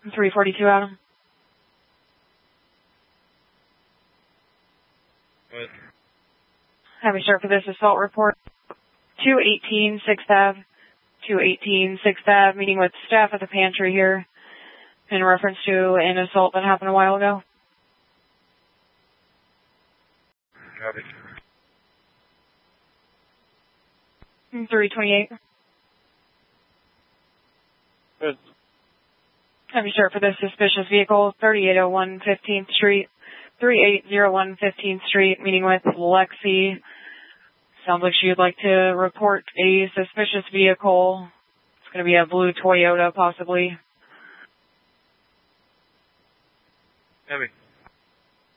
342 Adam. What? Have me start for this assault report. 218 6th Ave. 218 6th Ave, meeting with staff at the pantry here in reference to an assault that happened a while ago. Copy. 328. Good. Have you start for this suspicious vehicle, 3801 15th Street, 3801 15th Street, meeting with Lexi. Sounds like she would like to report a suspicious vehicle. It's going to be a blue Toyota, possibly. Heavy.